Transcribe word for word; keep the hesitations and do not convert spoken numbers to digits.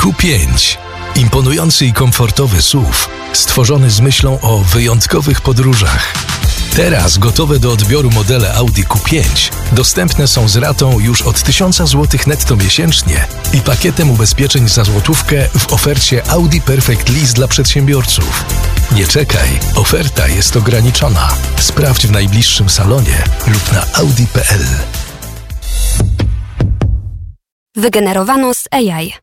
Q pięć. Imponujący i komfortowy S U V, stworzony z myślą o wyjątkowych podróżach. Teraz gotowe do odbioru modele Audi Q pięć dostępne są z ratą już od tysiąc złotych netto miesięcznie i pakietem ubezpieczeń za złotówkę w ofercie Audi Perfect Lease dla przedsiębiorców. Nie czekaj, oferta jest ograniczona. Sprawdź w najbliższym salonie lub na audi kropka p l. Wygenerowano z A I.